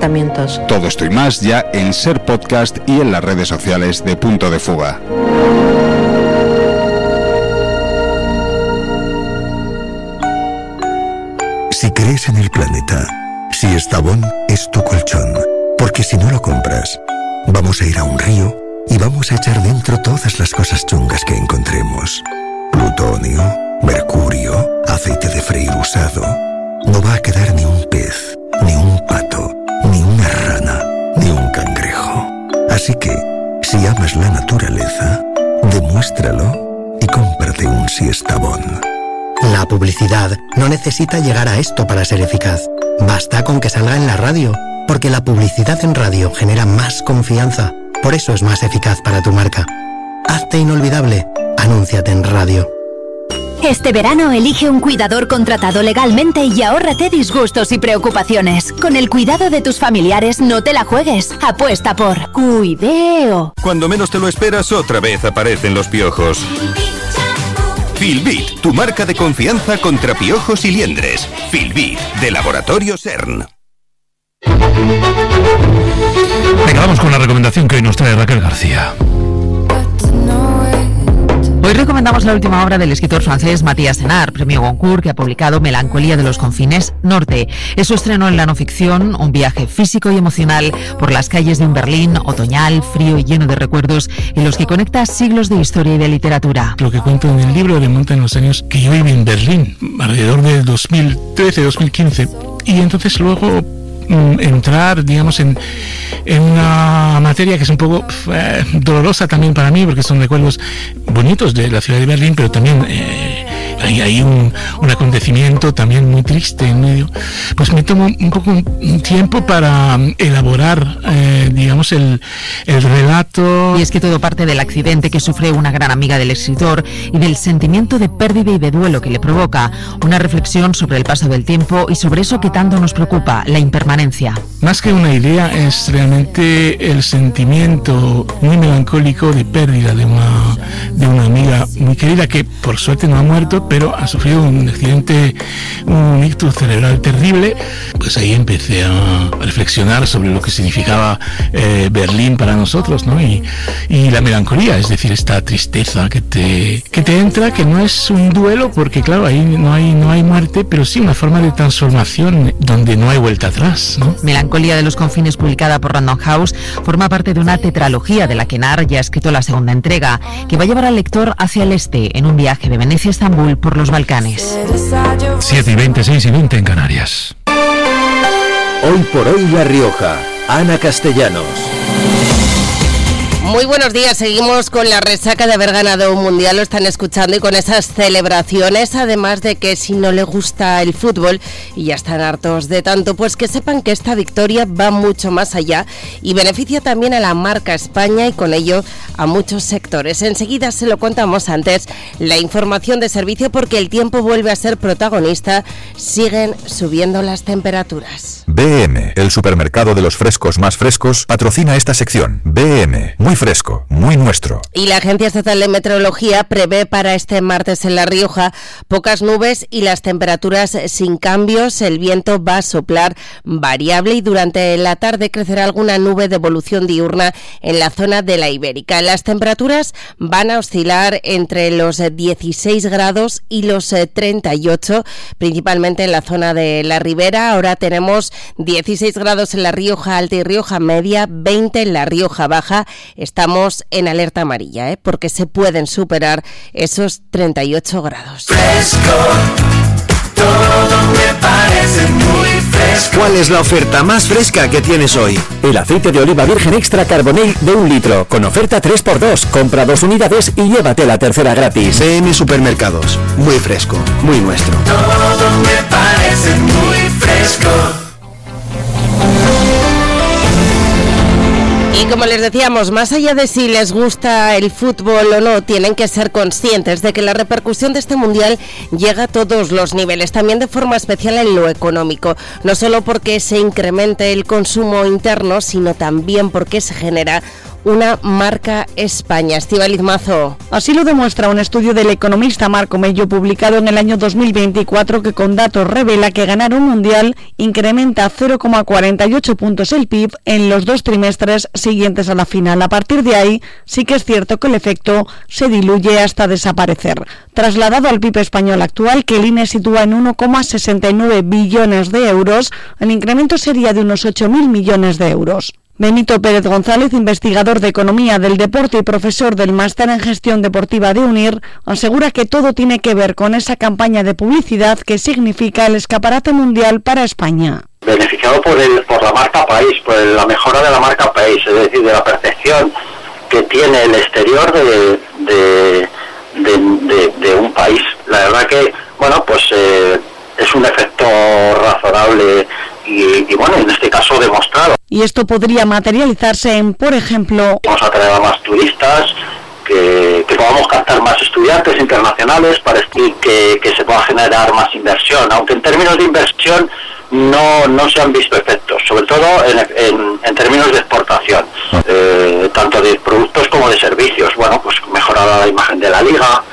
tratamientos. Todo esto y más ya en Ser Podcast y en las redes sociales de Punto de Fuga. Si crees en el planeta, Siestabón es tu colchón, porque si no lo compras, vamos a ir a un río y vamos a echar dentro todas las cosas chungas que encontremos. Plutonio, mercurio, aceite de freír usado. No va a quedar ni un pez, ni un pato, ni una rana, ni un cangrejo. Así que, si amas la naturaleza, demuéstralo y cómprate un Siestabón. La publicidad no necesita llegar a esto para ser eficaz. Basta con que salga en la radio, porque la publicidad en radio genera más confianza. Por eso es más eficaz para tu marca. Hazte inolvidable. Anúnciate en radio. Este verano elige un cuidador contratado legalmente y ahórrate disgustos y preocupaciones. Con el cuidado de tus familiares no te la juegues. Apuesta por Cuideo. Cuando menos te lo esperas, otra vez aparecen los piojos. Filbit, tu marca de confianza contra piojos y liendres. Filbit, de Laboratorio CERN. Venga, vamos con la recomendación que hoy nos trae Raquel García. Hoy recomendamos la última obra del escritor francés Matías Senard, premio Goncourt, que ha publicado Melancolía de los confines norte. Es su estreno en la no ficción, un viaje físico y emocional por las calles de un Berlín otoñal, frío y lleno de recuerdos, en los que conecta siglos de historia y de literatura. Lo que cuento en el libro remonta en los años que yo viví en Berlín, alrededor de 2013-2015, y entonces luego entrar, digamos, en una materia que es un poco dolorosa también para mí, porque son recuerdos bonitos de la ciudad de Berlín, pero también hay un acontecimiento también muy triste en medio. Pues me tomo un poco un tiempo para elaborar, digamos, el relato. Y es que todo parte del accidente que sufre una gran amiga del escritor y del sentimiento de pérdida y de duelo que le provoca. Una reflexión sobre el paso del tiempo y sobre eso que tanto nos preocupa, la impermanencia. Más que una idea, es realmente el sentimiento muy melancólico de pérdida de una amiga muy querida, que por suerte no ha muerto, pero ha sufrido un accidente, un ictus cerebral terrible. Pues ahí empecé a reflexionar sobre lo que significaba Berlín para nosotros, ¿no? Y la melancolía, es decir, esta tristeza que te entra, que no es un duelo, porque claro, ahí no hay muerte, pero sí una forma de transformación donde no hay vuelta atrás, ¿no? Melancolía de los confines, publicada por Random House, forma parte de una tetralogía de la que Senard ya ha escrito la segunda entrega, que va a llevar al lector hacia el este en un viaje de Venecia a Estambul por los Balcanes. 7:20, 6:20 en Canarias. Hoy por hoy La Rioja. Ana Castellanos. Muy buenos días, seguimos con la resaca de haber ganado un mundial, lo están escuchando, y con esas celebraciones, además de que si no le gusta el fútbol y ya están hartos de tanto, pues que sepan que esta victoria va mucho más allá y beneficia también a la marca España y con ello a muchos sectores. Enseguida se lo contamos, antes la información de servicio, porque el tiempo vuelve a ser protagonista, siguen subiendo las temperaturas. BM, el supermercado de los frescos más frescos, patrocina esta sección. BM, muy fresco, muy nuestro. Y la Agencia Estatal de Meteorología prevé para este martes en La Rioja pocas nubes y las temperaturas sin cambios. El viento va a soplar variable y durante la tarde crecerá alguna nube de evolución diurna en la zona de la Ibérica. Las temperaturas van a oscilar entre los 16 grados y los 38, principalmente en la zona de la Ribera. Ahora tenemos 16 grados en La Rioja Alta y Rioja Media, 20 en La Rioja Baja. Estamos en alerta amarilla, porque se pueden superar esos 38 grados. Fresco, todo me parece muy fresco. ¿Cuál es la oferta más fresca que tienes hoy? El aceite de oliva virgen extra Carbonell de 1 litro, con oferta 3x2. Compra 2 unidades y llévate la tercera gratis. BM Supermercados, muy fresco, muy nuestro. Todo me parece muy fresco. Y como les decíamos, más allá de si les gusta el fútbol o no, tienen que ser conscientes de que la repercusión de este mundial llega a todos los niveles, también de forma especial en lo económico, no solo porque se incremente el consumo interno, sino también porque se genera una marca España. Estíbaliz Mazo. Así lo demuestra un estudio del economista Marco Mello publicado en el año 2024 que con datos revela que ganar un mundial incrementa 0,48 puntos el PIB en los 2 trimestres siguientes a la final. A partir de ahí sí que es cierto que el efecto se diluye hasta desaparecer. Trasladado al PIB español actual, que el INE sitúa en 1,69 billones de euros, el incremento sería de unos 8.000 millones de euros. Benito Pérez González, investigador de Economía del Deporte y profesor del Máster en Gestión Deportiva de UNIR, asegura que todo tiene que ver con esa campaña de publicidad que significa el escaparate mundial para España. Beneficiado por la marca país, por la mejora de la marca país, es decir, de la percepción que tiene el exterior de un país. La verdad que, bueno, pues es un efecto razonable y bueno, en este caso demostrado. Y esto podría materializarse en, por ejemplo, vamos a traer a más turistas, que podamos captar más estudiantes internacionales para que se pueda generar más inversión, aunque en términos de inversión no se han visto efectos, sobre todo en términos de exportación, tanto de productos como de servicios. Bueno, pues mejorada la imagen de la liga,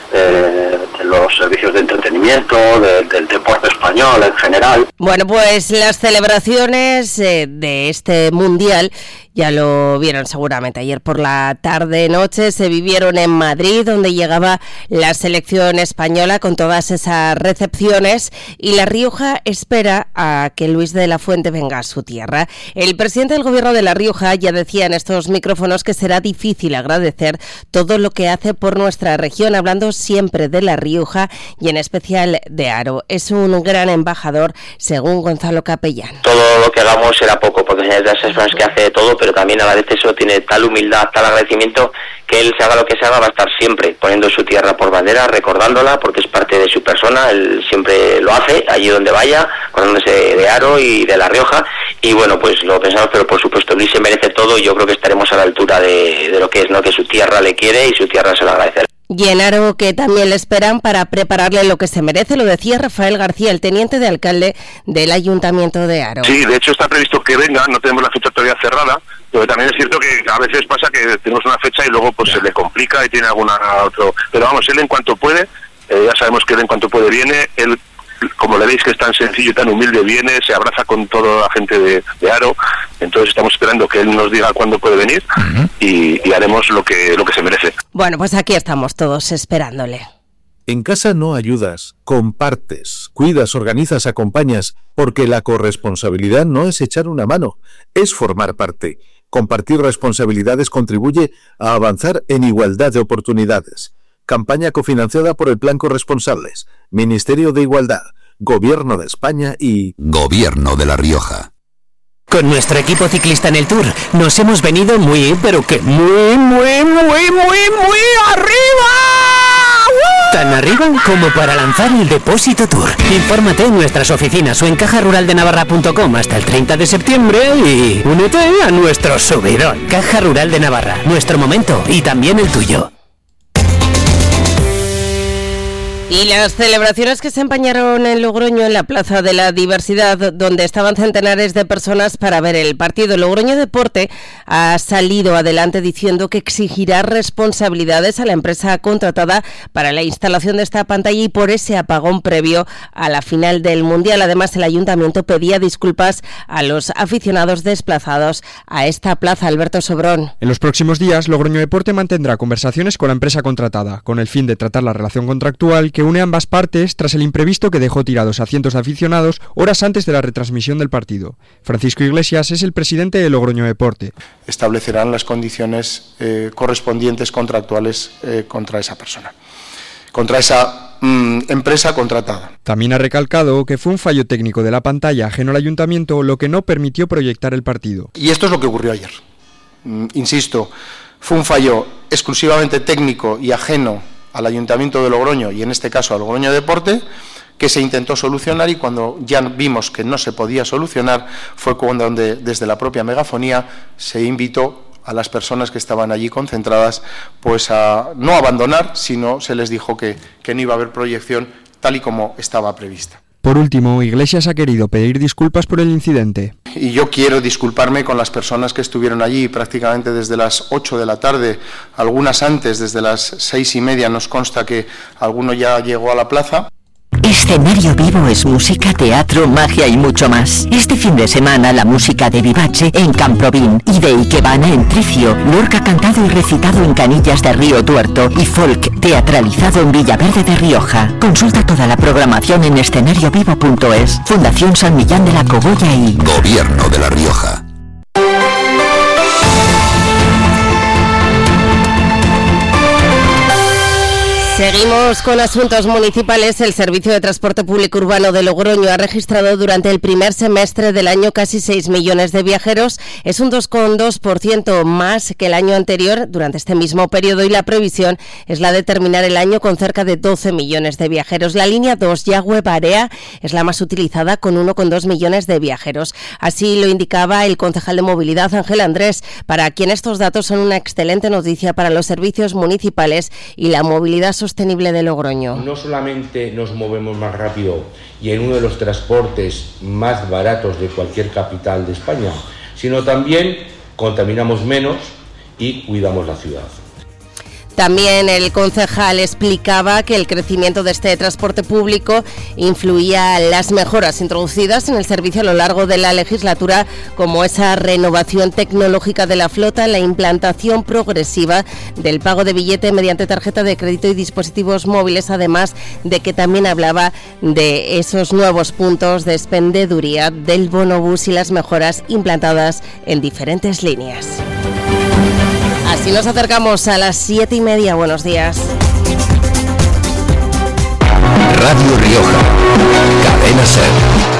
de los servicios de entretenimiento, del deporte español en general. Bueno, pues las celebraciones de este mundial ya lo vieron seguramente ayer por la tarde-noche, se vivieron en Madrid, donde llegaba la selección española con todas esas recepciones, y La Rioja espera a que Luis de la Fuente venga a su tierra. El presidente del gobierno de La Rioja ya decía en estos micrófonos que será difícil agradecer todo lo que hace por nuestra región, hablando siempre de La Rioja y en especial de Haro. Es un gran embajador, según Gonzalo Capellán. Todo lo que hagamos será poco, porque es de esas personas que hace de todo, pero también a la vez eso tiene tal humildad, tal agradecimiento, que él se haga lo que se haga, va a estar siempre poniendo su tierra por bandera, recordándola, porque es parte de su persona. Él siempre lo hace, allí donde vaya, acordándose de Haro y de La Rioja, y bueno, pues lo pensamos, pero por supuesto Luis se merece todo, y yo creo que estaremos a la altura de lo que es, ¿no? Que su tierra le quiere y su tierra se lo agradecerá. Y en Haro, que también le esperan para prepararle lo que se merece, lo decía Rafael García, el teniente de alcalde del Ayuntamiento de Haro. Sí, de hecho está previsto que venga, no tenemos la fecha todavía cerrada, pero también es cierto que a veces pasa que tenemos una fecha y luego pues se le complica y tiene alguna otro. Pero vamos, él en cuanto puede, ya sabemos que él en cuanto puede viene, él, como le veis que es tan sencillo y tan humilde, viene, se abraza con toda la gente de Haro, entonces estamos esperando que él nos diga cuándo puede venir y haremos lo que se merece. Bueno, pues aquí estamos todos esperándole. En casa no ayudas, compartes, cuidas, organizas, acompañas, porque la corresponsabilidad no es echar una mano, es formar parte. Compartir responsabilidades contribuye a avanzar en igualdad de oportunidades. Campaña cofinanciada por el Plan Corresponsables, Ministerio de Igualdad, Gobierno de España y Gobierno de La Rioja. Con nuestro equipo ciclista en el Tour nos hemos venido muy, pero que muy arriba. Tan arriba como para lanzar el Depósito Tour. Infórmate en nuestras oficinas o en cajaruraldenavarra.com hasta el 30 de septiembre y únete a nuestro subidón. Caja Rural de Navarra, nuestro momento y también el tuyo. Y las celebraciones que se empañaron en Logroño, en la Plaza de la Diversidad, donde estaban centenares de personas para ver el partido. Logroño Deporte ha salido adelante diciendo que exigirá responsabilidades a la empresa contratada para la instalación de esta pantalla y por ese apagón previo a la final del Mundial. Además, el Ayuntamiento pedía disculpas a los aficionados desplazados a esta plaza. Alberto Sobrón. En los próximos días, Logroño Deporte mantendrá conversaciones con la empresa contratada, con el fin de tratar la relación contractual que une ambas partes tras el imprevisto que dejó tirados a cientos de aficionados horas antes de la retransmisión del partido. Francisco Iglesias es el presidente de Logroño Deporte. Establecerán las condiciones correspondientes contractuales contra esa persona, contra esa empresa contratada. También ha recalcado que fue un fallo técnico de la pantalla ajeno al ayuntamiento lo que no permitió proyectar el partido. Y esto es lo que ocurrió ayer. Insisto, fue un fallo exclusivamente técnico y ajeno al Ayuntamiento de Logroño y en este caso al Logroño Deporte, que se intentó solucionar, y cuando ya vimos que no se podía solucionar fue cuando desde la propia megafonía se invitó a las personas que estaban allí concentradas pues a no abandonar, sino se les dijo que no iba a haber proyección tal y como estaba prevista. Por último, Iglesias ha querido pedir disculpas por el incidente. Y yo quiero disculparme con las personas que estuvieron allí prácticamente desde las 8 de la tarde, algunas antes, desde las 6:30 nos consta que alguno ya llegó a la plaza. Escenario Vivo es música, teatro, magia y mucho más. Este fin de semana la música de Vivace en Camprovin y de Ikebana en Tricio, Lorca cantado y recitado en Canillas de Río Tuerto y folk teatralizado en Villaverde de Rioja. Consulta toda la programación en escenariovivo.es. Fundación San Millán de la Cogolla y Gobierno de La Rioja. Seguimos con asuntos municipales. El Servicio de Transporte Público Urbano de Logroño ha registrado durante el primer semestre del año casi 6 millones de viajeros. Es un 2,2% más que el año anterior durante este mismo periodo y la previsión es la de terminar el año con cerca de 12 millones de viajeros. La línea 2 Yagüe-Barea es la más utilizada con 1,2 millones de viajeros. Así lo indicaba el concejal de Movilidad, Ángel Andrés, para quien estos datos son una excelente noticia para los servicios municipales y la movilidad sostenible de Logroño. No solamente nos movemos más rápido y en uno de los transportes más baratos de cualquier capital de España, sino también contaminamos menos y cuidamos la ciudad. También el concejal explicaba que el crecimiento de este transporte público influía las mejoras introducidas en el servicio a lo largo de la legislatura, como esa renovación tecnológica de la flota, la implantación progresiva del pago de billete mediante tarjeta de crédito y dispositivos móviles, además de que también hablaba de esos nuevos puntos de expendeduría del bonobús y las mejoras implantadas en diferentes líneas. Así nos acercamos a las 7:30. Buenos días. Radio Rioja. Cadena SER.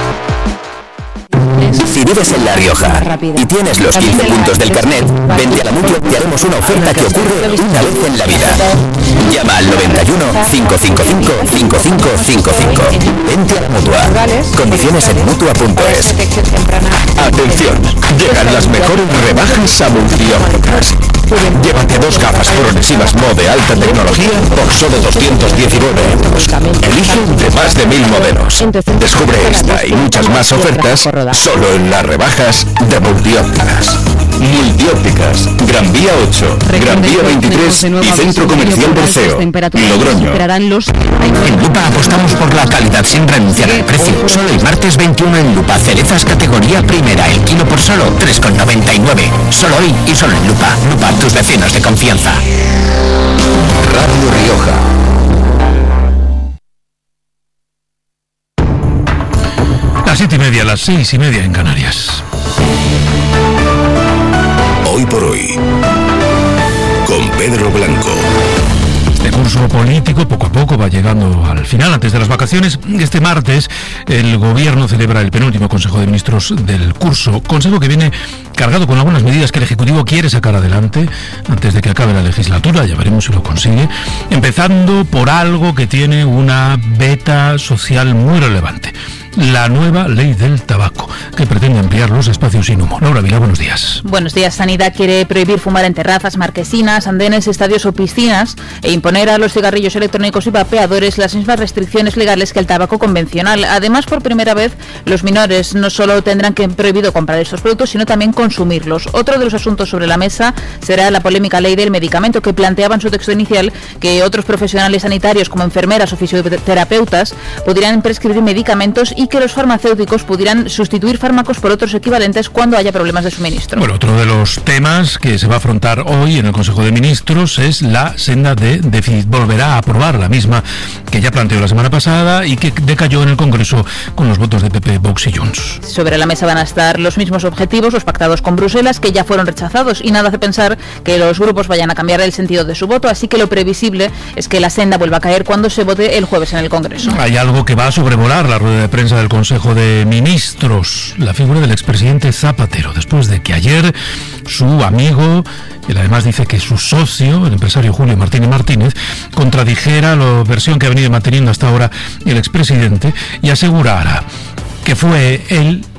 Si vives en La Rioja y tienes los 15 puntos del carnet, vente a la Mutua y haremos una oferta que ocurre una vez en la vida. Llama al 91 555 5555. Vente a la Mutua. Condiciones en Mutua.es. Atención, llegan las mejores rebajas a multiópticas. Llévate 2 gafas progresivas Mo de alta tecnología por solo 219 euros. Elige entre más de 1000 modelos. Descubre esta y muchas más ofertas solo en las rebajas de Multiópticas. Multiópticas, Gran Vía 8, Gran Vía 23 y Centro Comercial Berceo, Logroño. En Lupa apostamos por la calidad sin renunciar al precio. Solo el martes 21 en Lupa, cerezas categoría primera, el kilo por solo 3,99. Solo hoy y solo en Lupa. Lupa, tus vecinos de confianza. Radio Rioja. Las 7:30, las 6:30 en Canarias. Hoy por hoy, con Pedro Blanco. Este curso político poco a poco va llegando al final, antes de las vacaciones. Este martes el Gobierno celebra el penúltimo Consejo de Ministros del curso, consejo que viene cargado con algunas medidas que el Ejecutivo quiere sacar adelante antes de que acabe la legislatura, ya veremos si lo consigue, empezando por algo que tiene una beta social muy relevante: la nueva ley del tabaco, que pretende ampliar los espacios sin humo. Laura Vila, buenos días. Buenos días. Sanidad quiere prohibir fumar en terrazas, marquesinas, andenes, estadios o piscinas e imponer a los cigarrillos electrónicos y vapeadores las mismas restricciones legales que el tabaco convencional. Además, por primera vez, los menores no solo tendrán que prohibido comprar estos productos, sino también consumirlos. Otro de los asuntos sobre la mesa será la polémica ley del medicamento, que planteaba en su texto inicial que otros profesionales sanitarios, como enfermeras o fisioterapeutas, podrían prescribir medicamentos y que los farmacéuticos pudieran sustituir fármacos por otros equivalentes cuando haya problemas de suministro. Bueno, otro de los temas que se va a afrontar hoy en el Consejo de Ministros es la senda de déficit. Volverá a aprobar la misma que ya planteó la semana pasada y que decayó en el Congreso con los votos de PP, Vox y Junts. Sobre la mesa van a estar los mismos objetivos, los pactados con Bruselas, que ya fueron rechazados, y nada hace pensar que los grupos vayan a cambiar el sentido de su voto, así que lo previsible es que la senda vuelva a caer cuando se vote el jueves en el Congreso. Hay algo que va a sobrevolar la rueda de prensa del Consejo de Ministros: la figura del expresidente Zapatero, después de que ayer su amigo, él además dice que su socio, el empresario Julio Martínez, contradijera la versión que ha venido manteniendo hasta ahora el expresidente y asegurara que fue él,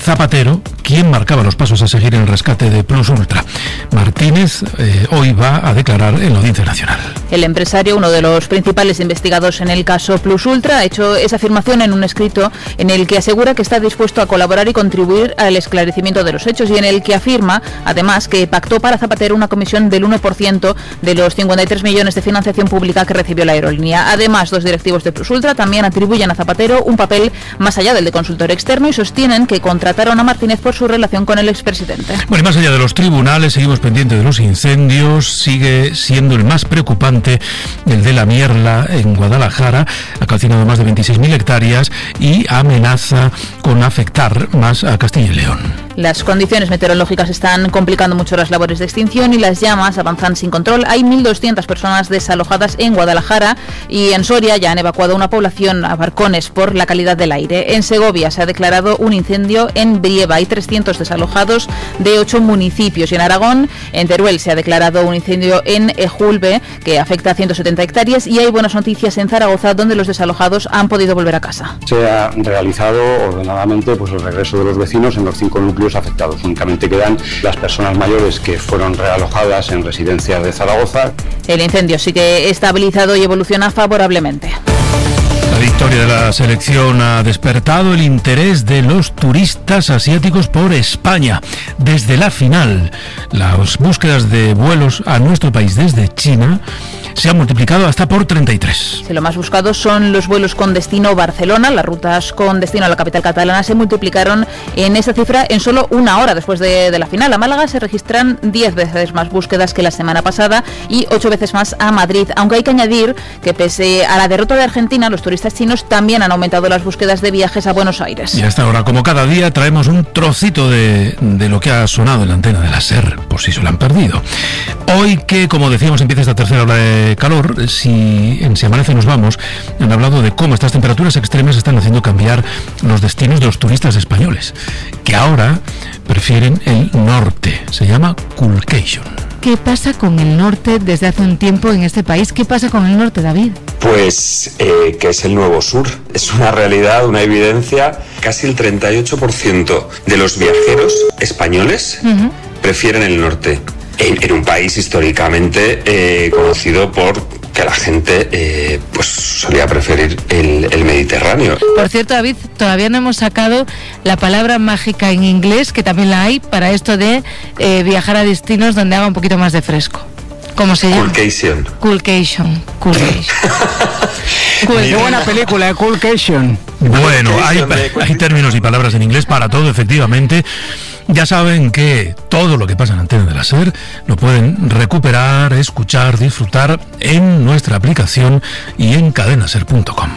Zapatero quien marcaba los pasos a seguir en el rescate de Plus Ultra. Martínez hoy va a declarar en la Audiencia Nacional. El empresario, uno de los principales investigados en el caso Plus Ultra, ha hecho esa afirmación en un escrito en el que asegura que está dispuesto a colaborar y contribuir al esclarecimiento de los hechos, y en el que afirma, además, que pactó para Zapatero una comisión del 1% de los 53 millones de financiación pública que recibió la aerolínea. Además, dos directivos de Plus Ultra también atribuyen a Zapatero un papel más allá del de consultor externo y sostienen que contrataron a Martínez por su relación con el expresidente. Bueno, y más allá de los tribunales, seguimos pendientes de los incendios. Sigue siendo el más preocupante el de la Mierla en Guadalajara. Ha calcinado más de 26.000 hectáreas y amenaza con afectar más a Castilla y León. Las condiciones meteorológicas están complicando mucho las labores de extinción y las llamas avanzan sin control. Hay 1.200 personas desalojadas en Guadalajara, y en Soria ya han evacuado una población a barcones por la calidad del aire. En Segovia se ha declarado un incendio en Brieva. Hay 300 desalojados de 8 municipios. Y en Aragón, en Teruel, se ha declarado un incendio en Ejulbe que afecta a 170 hectáreas. Y hay buenas noticias en Zaragoza, donde los desalojados han podido volver a casa. Se ha realizado ordenadamente el regreso de los vecinos en los 5 núcleos afectados. Únicamente quedan las personas mayores que fueron realojadas en residencias de Zaragoza. El incendio sigue estabilizado y evoluciona favorablemente. La victoria de la selección ha despertado el interés de los turistas asiáticos por España. Desde la final, las búsquedas de vuelos a nuestro país desde China se han multiplicado hasta por 33. Lo más buscados son los vuelos con destino Barcelona. Las rutas con destino a la capital catalana se multiplicaron en esa cifra en solo una hora después de la final. A Málaga se registran 10 veces más búsquedas que la semana pasada y 8 veces más a Madrid. Aunque hay que añadir que pese a la derrota de Argentina, los turistas chinos también han aumentado las búsquedas de viajes a Buenos Aires. Y hasta ahora, como cada día, traemos un trocito de lo que ha sonado en la antena de la SER, por si se lo han perdido. Hoy que, como decíamos, empieza esta tercera ola de calor, si amanece nos vamos, han hablado de cómo estas temperaturas extremas están haciendo cambiar los destinos de los turistas españoles, que ahora prefieren el norte. Se llama Coolcation. ¿Qué pasa con el norte desde hace un tiempo en este país? ¿Qué pasa con el norte, David? Pues que es el nuevo sur. Es una realidad, una evidencia. Casi el 38% de los viajeros españoles prefieren el norte. En un país históricamente conocido por que la gente pues solía preferir el Mediterráneo. Por cierto, David, todavía no hemos sacado la palabra mágica en inglés, que también la hay, para esto de viajar a destinos donde haga un poquito más de fresco. ¿Cómo se llama? Coolcation. Coolcation. Qué buena película, Coolcation. Bueno, hay términos y palabras en inglés para todo, efectivamente. Ya saben que todo lo que pasa en Antena de la SER lo pueden recuperar, escuchar, disfrutar en nuestra aplicación y en cadenaser.com.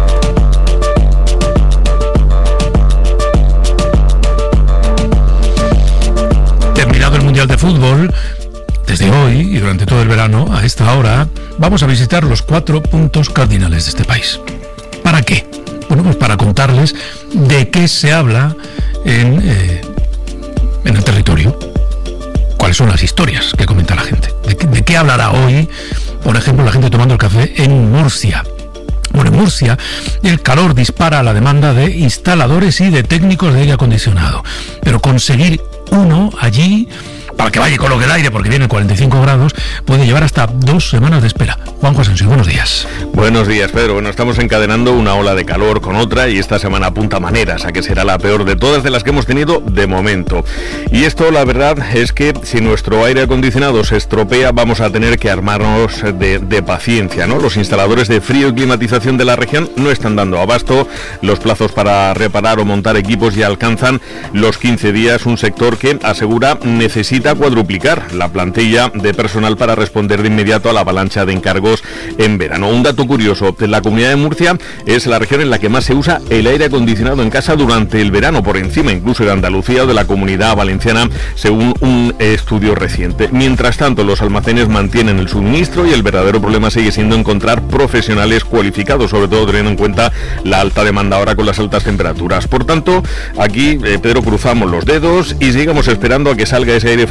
Terminado el Mundial de Fútbol, desde hoy y durante todo el verano, a esta hora, vamos a visitar los 4 puntos cardinales de este país. ¿Para qué? Bueno, pues para contarles de qué se habla en el territorio, cuáles son las historias que comenta la gente, de qué hablará hoy, por ejemplo, la gente tomando el café en Murcia. Bueno, en Murcia el calor dispara la demanda de instaladores y de técnicos de aire acondicionado, pero conseguir uno allí para que vaya y coloque el aire, porque viene 45 grados, puede llevar hasta 2 semanas de espera. Juanjo Asensio, buenos días. Buenos días, Pedro. Bueno, estamos encadenando una ola de calor con otra y esta semana apunta maneras a que será la peor de todas de las que hemos tenido de momento. Y esto, la verdad, es que si nuestro aire acondicionado se estropea, vamos a tener que armarnos de paciencia, ¿no? Los instaladores de frío y climatización de la región no están dando abasto. Los plazos para reparar o montar equipos ya alcanzan los 15 días, un sector que asegura necesita cuadruplicar la plantilla de personal para responder de inmediato a la avalancha de encargos en verano. Un dato curioso, la Comunidad de Murcia es la región en la que más se usa el aire acondicionado en casa durante el verano, por encima incluso de Andalucía o de la Comunidad Valenciana, según un estudio reciente. Mientras tanto, los almacenes mantienen el suministro y el verdadero problema sigue siendo encontrar profesionales cualificados, sobre todo teniendo en cuenta la alta demanda ahora con las altas temperaturas. Por tanto, aquí, Pedro, cruzamos los dedos y sigamos esperando a que salga ese aire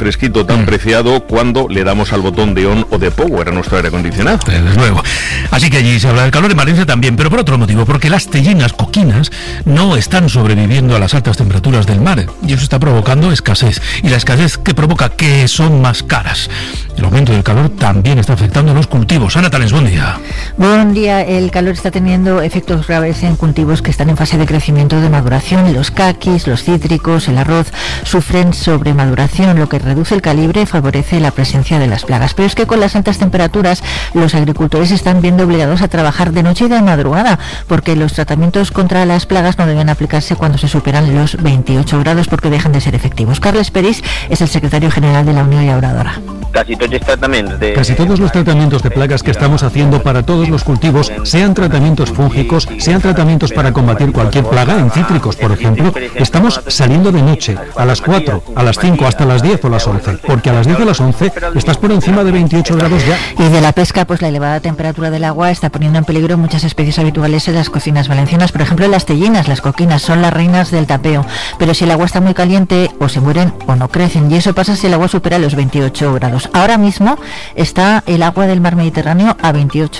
fresquito tan preciado cuando le damos al botón de on o de power a nuestro aire acondicionado. Desde luego. Así que allí se habla del calor, en Valencia también, pero por otro motivo, porque las tellinas coquinas no están sobreviviendo a las altas temperaturas del mar y eso está provocando escasez. Y la escasez que provoca que son más caras. El aumento del calor también está afectando a los cultivos. Ana Talens, buen día. Buen día. El calor está teniendo efectos graves en cultivos que están en fase de crecimiento de maduración. Los caquis, los cítricos, el arroz sufren sobremaduración, lo que reduce el calibre y favorece la presencia de las plagas. Pero es que con las altas temperaturas los agricultores se están viendo obligados a trabajar de noche y de madrugada, porque los tratamientos contra las plagas no deben aplicarse cuando se superan los 28 grados porque dejan de ser efectivos. Carles Peris es el secretario general de la Unión Llauradora. Casi todos los tratamientos de plagas que estamos haciendo para todos los cultivos, sean tratamientos fúngicos, sean tratamientos para combatir cualquier plaga, en cítricos, por ejemplo, estamos saliendo de noche, a las 4, a las 5, hasta las 10 o las 11, porque a las 10 o las 11 estás por encima de 28 grados ya. Y de la pesca, pues la elevada temperatura del agua está poniendo en peligro muchas especies habituales en las cocinas valencianas. Por ejemplo, las tellinas, las coquinas, son las reinas del tapeo, pero si el agua está muy caliente, o se mueren o no crecen, y eso pasa si el agua supera los 28 grados. Ahora mismo está el agua del mar Mediterráneo a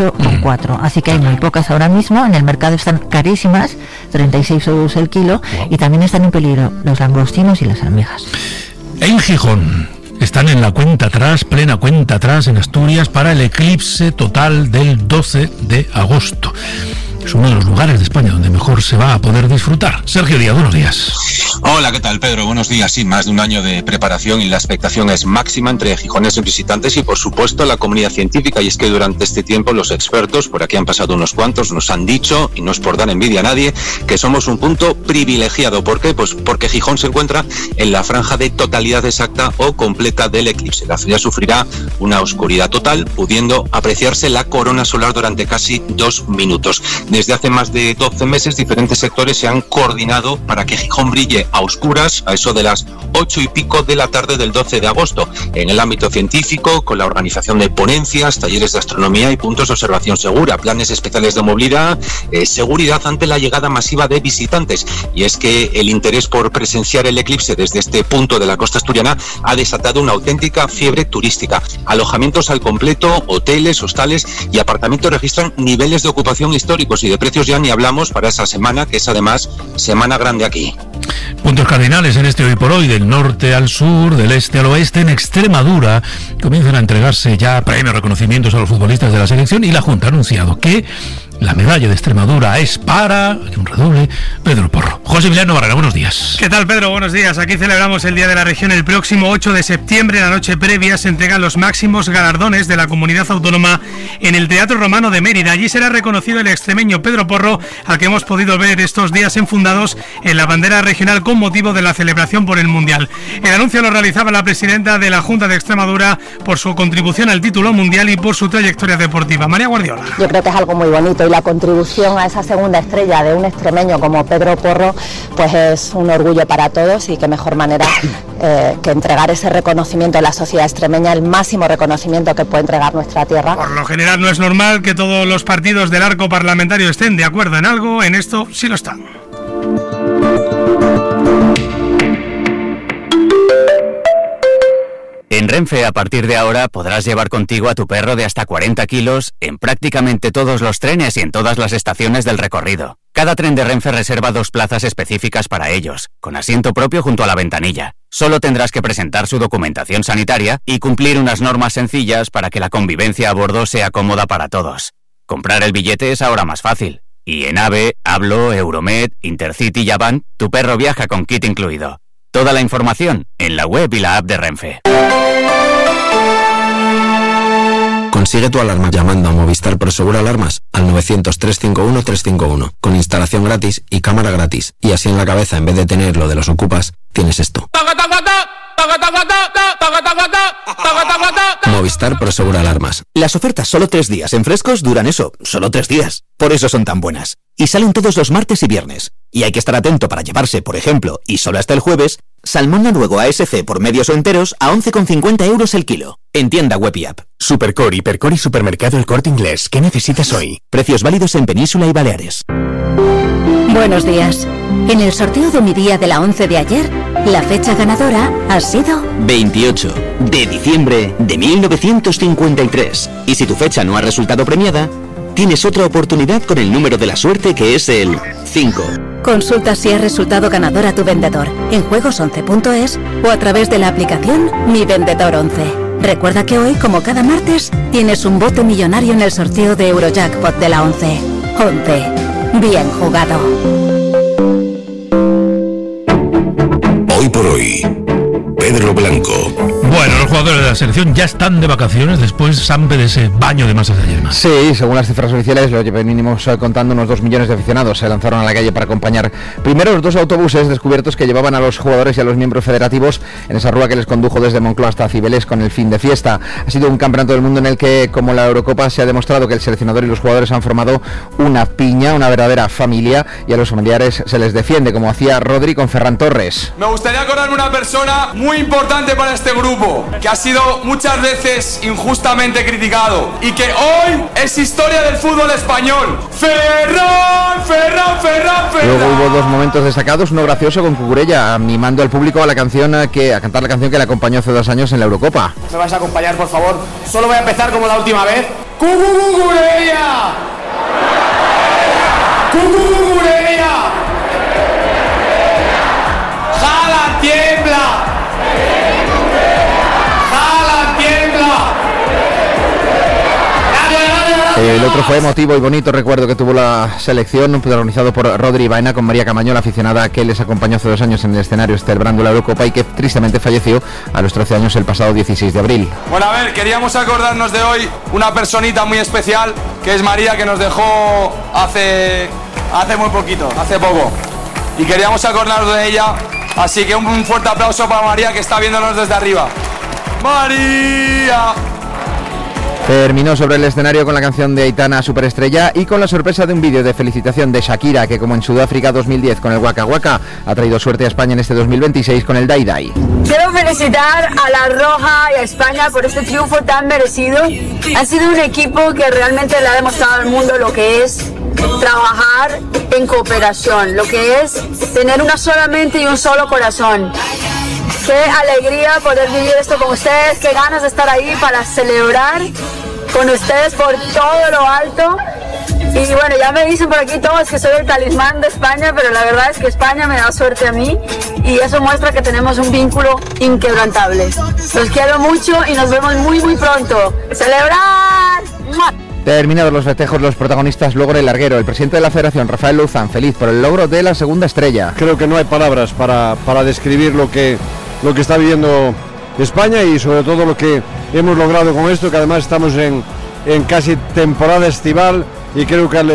28,4, así que hay muy pocas ahora mismo. En el mercado están carísimas, 36 euros el kilo, y también están en peligro los langostinos y las almejas. En Gijón están en la cuenta atrás, plena cuenta atrás en Asturias para el eclipse total del 12 de agosto. Es uno de los lugares de España donde mejor se va a poder disfrutar. Sergio Díaz, buenos días. Hola, ¿qué tal, Pedro? Buenos días. Sí, más de un año de preparación y la expectación es máxima entre gijoneses visitantes y, por supuesto, la comunidad científica. Y es que durante este tiempo los expertos, por aquí han pasado unos cuantos, nos han dicho, y no es por dar envidia a nadie, que somos un punto privilegiado. ¿Por qué? Pues porque Gijón se encuentra en la franja de totalidad exacta o completa del eclipse. La ciudad sufrirá una oscuridad total, pudiendo apreciarse la corona solar durante casi 2 minutos. Desde hace más de 12 meses, diferentes sectores se han coordinado para que Gijón brille a oscuras a eso de las 8 y pico de la tarde del 12 de agosto. En el ámbito científico, con la organización de ponencias, talleres de astronomía y puntos de observación segura, planes especiales de movilidad, seguridad ante la llegada masiva de visitantes. Y es que el interés por presenciar el eclipse desde este punto de la costa asturiana ha desatado una auténtica fiebre turística. Alojamientos al completo, hoteles, hostales y apartamentos registran niveles de ocupación históricos, y de precios ya ni hablamos para esa semana, que es además semana grande aquí. Puntos cardinales en este hoy por hoy, del norte al sur, del este al oeste. En Extremadura comienzan a entregarse ya premios, reconocimientos a los futbolistas de la selección, y la Junta ha anunciado que la medalla de Extremadura es para, aquí un redoble, Pedro Porro. José Emiliano Barrera, buenos días. ¿Qué tal, Pedro? Buenos días. Aquí celebramos el Día de la Región el próximo 8 de septiembre. En la noche previa se entregan los máximos galardones de la comunidad autónoma en el Teatro Romano de Mérida. Allí será reconocido el extremeño Pedro Porro, al que hemos podido ver estos días enfundados en la bandera regional con motivo de la celebración por el Mundial. El anuncio lo realizaba la presidenta de la Junta de Extremadura por su contribución al título mundial y por su trayectoria deportiva. María Guardiola. Yo creo que es algo muy bonito, y la contribución a esa segunda estrella de un extremeño como Pedro Porro pues es un orgullo para todos, y qué mejor manera que entregar ese reconocimiento a la sociedad extremeña, el máximo reconocimiento que puede entregar nuestra tierra. Por lo general no es normal que todos los partidos del arco parlamentario estén de acuerdo en algo, en esto sí lo están. En Renfe, a partir de ahora, podrás llevar contigo a tu perro de hasta 40 kilos en prácticamente todos los trenes y en todas las estaciones del recorrido. Cada tren de Renfe reserva 2 plazas específicas para ellos, con asiento propio junto a la ventanilla. Solo tendrás que presentar su documentación sanitaria y cumplir unas normas sencillas para que la convivencia a bordo sea cómoda para todos. Comprar el billete es ahora más fácil. Y en AVE, Hablo, Euromed, Intercity y Avant, tu perro viaja con kit incluido. Toda la información en la web y la app de Renfe. Consigue tu alarma llamando a Movistar Prosegur Alarmas al 900-351-351, con instalación gratis y cámara gratis. Y así en la cabeza, en vez de tener lo de los ocupas, tienes esto. Movistar Prosegur Alarmas. Las ofertas solo 3 días en Frescos duran eso, solo 3 días. Por eso son tan buenas. Y salen todos los martes y viernes. Y hay que estar atento para llevarse, por ejemplo, y solo hasta el jueves, Salmón noruego ASC por medios o enteros a 11,50 euros el kilo. En tienda web y app. Supercore, Hipercore y Supermercado El Corte Inglés. ¿Qué necesitas hoy? Precios válidos en Península y Baleares. Buenos días. En el sorteo de mi día de la 11 de ayer, la fecha ganadora ha sido 28 de diciembre de 1953. Y si tu fecha no ha resultado premiada, tienes otra oportunidad con el número de la suerte, que es el 5. Consulta si ha resultado ganador a tu vendedor en juegos11.es o a través de la aplicación Mi Vendedor 11. Recuerda que hoy, como cada martes, tienes un bote millonario en el sorteo de Eurojackpot de la 11. 11. Bien jugado. Hoy por hoy, Pedro Blanco. Bueno, los jugadores de la selección ya están de vacaciones después, Sampe, de ese baño de masas de ayer. Sí, según las cifras oficiales, lo venimos contando, unos 2 millones de aficionados se lanzaron a la calle para acompañar primero los 2 autobuses descubiertos que llevaban a los jugadores y a los miembros federativos en esa rúa que les condujo desde Moncloa hasta Cibeles con el fin de fiesta. Ha sido un campeonato del mundo en el que, como la Eurocopa, se ha demostrado que el seleccionador y los jugadores han formado una piña, una verdadera familia, y a los familiares se les defiende, como hacía Rodri con Ferran Torres. Me gustaría acordarme una persona muy importante para este grupo, que ha sido muchas veces injustamente criticado y que hoy es historia del fútbol español. Ferran. Luego hubo 2 momentos destacados, uno gracioso con Cucurella animando al público a cantar la canción que le acompañó hace 2 años en la Eurocopa. ¿Me vais a acompañar, por favor? Solo voy a empezar como la última vez. ¡Cucurella! ¡Cucurella! ¡Jala, tiembla! El otro fue emotivo y bonito recuerdo que tuvo la selección, protagonizado por Rodri y Baena, con María Camaño, la aficionada que les acompañó hace 2 años en el escenario celebrando la Eurocopa y que tristemente falleció a los 13 años el pasado 16 de abril. Bueno, a ver, queríamos acordarnos de hoy una personita muy especial, que es María, que nos dejó hace muy poquito, hace poco. Y queríamos acordarnos de ella, así que un fuerte aplauso para María, que está viéndonos desde arriba. ¡María! Terminó sobre el escenario con la canción de Aitana Superestrella y con la sorpresa de un vídeo de felicitación de Shakira, que como en Sudáfrica 2010 con el Waka Waka, ha traído suerte a España en este 2026 con el Dai Dai. Quiero felicitar a La Roja y a España por este triunfo tan merecido. Ha sido un equipo que realmente le ha demostrado al mundo lo que es trabajar en cooperación, lo que es tener una sola mente y un solo corazón. Qué alegría poder vivir esto con ustedes, qué ganas de estar ahí para celebrar con ustedes por todo lo alto. Y bueno, ya me dicen por aquí todos que soy el talismán de España, pero la verdad es que España me da suerte a mí y eso muestra que tenemos un vínculo inquebrantable. Los quiero mucho y nos vemos muy pronto. ¡Celebrar! Terminados los festejos, los protagonistas luego el larguero, el presidente de la Federación, Rafael Luzán, feliz por el logro de la segunda estrella. Creo que no hay palabras para describir lo que está viviendo España y sobre todo lo que hemos logrado con esto, que además estamos en casi temporada estival y creo que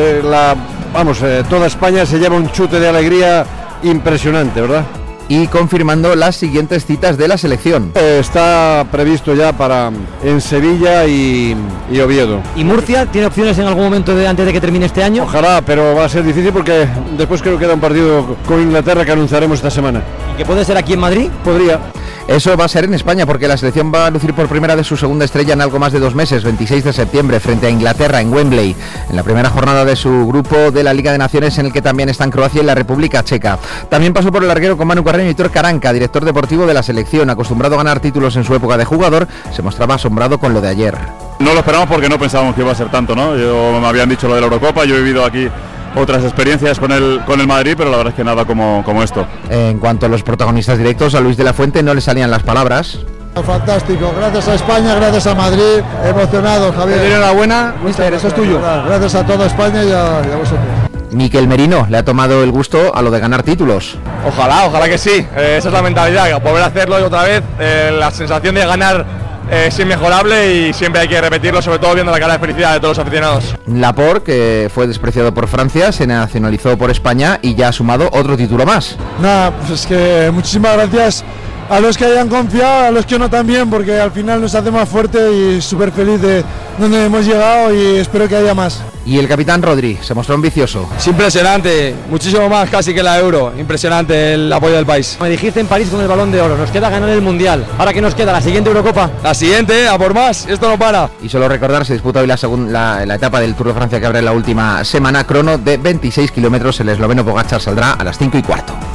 toda España se lleva un chute de alegría impresionante, ¿verdad? Y confirmando las siguientes citas de la selección. Está previsto ya en Sevilla y Oviedo. ¿Y Murcia tiene opciones en algún momento antes de que termine este año? Ojalá, pero va a ser difícil porque después creo que queda un partido con Inglaterra que anunciaremos esta semana. ¿Y que puede ser aquí en Madrid? Podría. Eso va a ser en España porque la selección va a lucir por primera vez su segunda estrella en algo más de 2 meses, 26 de septiembre, frente a Inglaterra en Wembley, en la primera jornada de su grupo de la Liga de Naciones, en el que también están Croacia y la República Checa. También pasó por el larguero con Manu Carreño y Hitor Caranca, director deportivo de la selección, acostumbrado a ganar títulos en su época de jugador, se mostraba asombrado con lo de ayer. No lo esperamos porque no pensábamos que iba a ser tanto, ¿no? Me habían dicho lo de la Eurocopa, yo he vivido aquí otras experiencias con el Madrid, pero la verdad es que nada como esto. En cuanto a los protagonistas directos, a Luis de la Fuente no le salían las palabras. Fantástico, gracias a España, gracias a Madrid, emocionado, Javier. Enhorabuena, mister, eso es tuyo. Gracias a toda España y a vosotros. Mikel Merino le ha tomado el gusto a lo de ganar títulos. Ojalá que sí, esa es la mentalidad, poder hacerlo otra vez, la sensación de ganar es inmejorable y siempre hay que repetirlo, sobre todo viendo la cara de felicidad de todos los aficionados. Laporte, que fue despreciado por Francia, se nacionalizó por España y ya ha sumado otro título más. Nada, pues es que muchísimas gracias a los que hayan confiado, a los que no también, porque al final nos hace más fuerte y súper feliz de donde hemos llegado y espero que haya más. Y el capitán Rodri se mostró ambicioso. Es impresionante, muchísimo más casi que la Euro. Impresionante el apoyo del país. Me dijiste en París con el Balón de Oro, nos queda ganar el Mundial. ¿Ahora qué nos queda? ¿La siguiente Eurocopa? La siguiente, a por más, esto no para. Y solo recordar, se disputa hoy la etapa del Tour de Francia que abre la última semana. Crono de 26 kilómetros, el esloveno Pogačar saldrá a las 5:15.